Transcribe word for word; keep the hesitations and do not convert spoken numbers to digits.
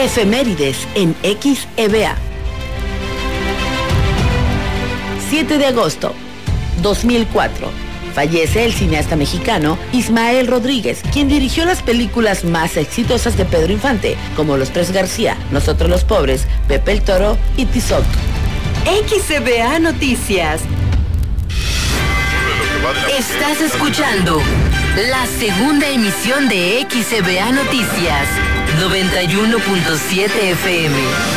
Efemérides en X E B A. siete de agosto, dos mil cuatro. Fallece el cineasta mexicano Ismael Rodríguez, quien dirigió las películas más exitosas de Pedro Infante, como Los Tres García, Nosotros los Pobres, Pepe el Toro y Tizoc. X E B A Noticias. Estás escuchando la segunda emisión de X E B A Noticias, noventa y uno punto siete F M.